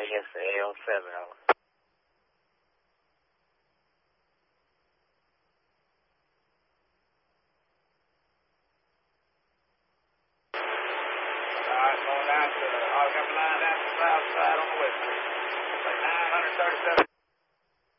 yes, L7. Over. Alright, going out to the Line down to the south side on the west street. Like 937.